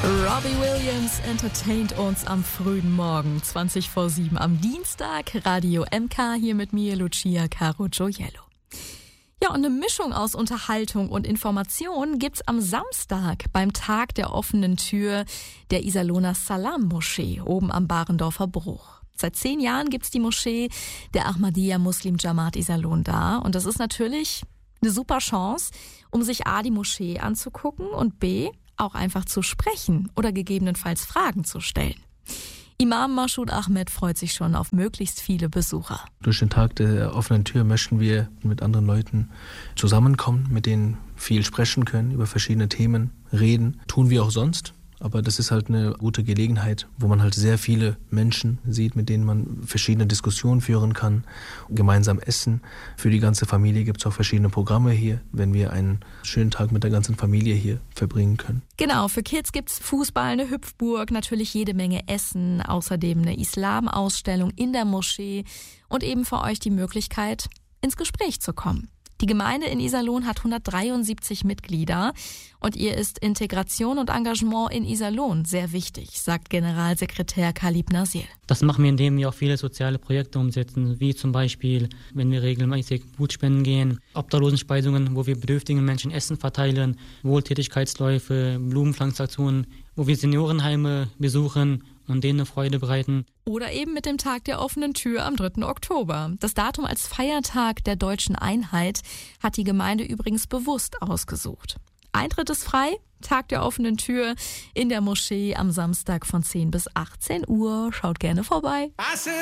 Robbie Williams entertaint uns am frühen Morgen, 20 vor 7 am Dienstag. Radio MK hier mit mir, Lucia Caro Gioiello. Ja, und eine Mischung aus Unterhaltung und Information gibt's am Samstag beim Tag der offenen Tür der Iserlohner Salam-Moschee oben am Barendorfer Bruch. Seit 10 Jahren gibt's die Moschee der Ahmadiyya Muslim Jamaat Iserlohn da. Und das ist natürlich eine super Chance, um sich A, die Moschee anzugucken und B, auch einfach zu sprechen oder gegebenenfalls Fragen zu stellen. Imam Mashoud Ahmed freut sich schon auf möglichst viele Besucher. Durch den Tag der offenen Tür möchten wir mit anderen Leuten zusammenkommen, mit denen viel sprechen können, über verschiedene Themen reden. Tun wir auch sonst. Aber das ist halt eine gute Gelegenheit, wo man halt sehr viele Menschen sieht, mit denen man verschiedene Diskussionen führen kann, gemeinsam essen. Für die ganze Familie gibt es auch verschiedene Programme hier, wenn wir einen schönen Tag mit der ganzen Familie hier verbringen können. Genau, für Kids gibt's Fußball, eine Hüpfburg, natürlich jede Menge Essen, außerdem eine Islamausstellung in der Moschee und eben für euch die Möglichkeit, ins Gespräch zu kommen. Die Gemeinde in Iserlohn hat 173 Mitglieder und ihr ist Integration und Engagement in Iserlohn sehr wichtig, sagt Generalsekretär Khalib Nasir. Das machen wir, indem wir auch viele soziale Projekte umsetzen, wie zum Beispiel, wenn wir regelmäßig Blutspenden gehen, Obdachlosenspeisungen, wo wir bedürftigen Menschen Essen verteilen, Wohltätigkeitsläufe, Blumenpflanzaktionen, wo wir Seniorenheime besuchen und denen eine Freude bereiten. Oder eben mit dem Tag der offenen Tür am 3. Oktober. Das Datum als Feiertag der deutschen Einheit hat die Gemeinde übrigens bewusst ausgesucht. Eintritt ist frei, Tag der offenen Tür in der Moschee am Samstag von 10 bis 18 Uhr. Schaut gerne vorbei.